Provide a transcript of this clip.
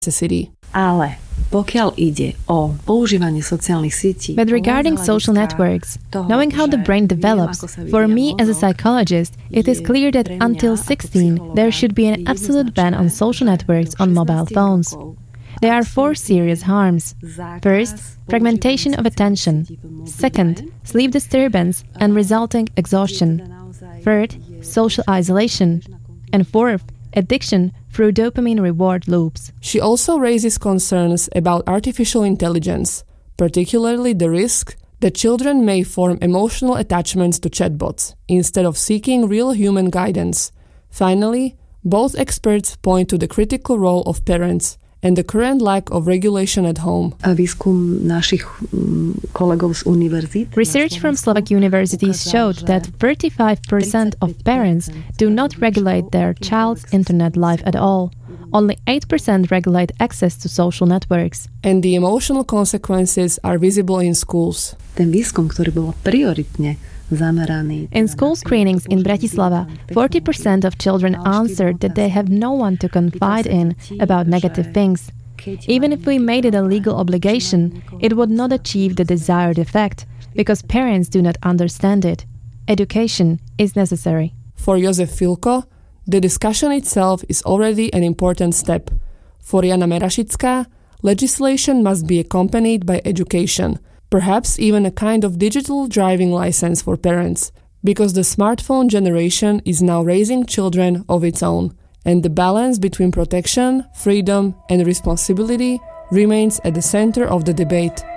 necessity. Ale pokiaľ ide o používanie sociálnych sietí, But regarding social networks, knowing how the brain develops, for me as a psychologist, it is clear that until 16 there should be an absolute ban on social networks on mobile phones. There are 4 serious harms. First, fragmentation of attention. Second, sleep disturbance and resulting exhaustion. Third, social isolation. And fourth, addiction through dopamine reward loops. She also raises concerns about artificial intelligence, particularly the risk that children may form emotional attachments to chatbots instead of seeking real human guidance. Finally, both experts point to the critical role of parents and the current lack of regulation at home. Výskum našich kolegov z univerzít. Research from Slovak universities showed that 35% of parents do not regulate their child's internet life at all. Only 8% regulate access to social networks. And the emotional consequences are visible in schools. Ten výskum, ktorý bol prioritne zameraný. In school screenings in Bratislava, 40% of children answered that they have no one to confide in about negative things. Even if we made it a legal obligation, it would not achieve the desired effect, because parents do not understand it. Education is necessary. For Jozef Filko, the discussion itself is already an important step. For Jana Merašická, legislation must be accompanied by education, perhaps even a kind of digital driving license for parents, because the smartphone generation is now raising children of its own, and the balance between protection, freedom, and responsibility remains at the center of the debate.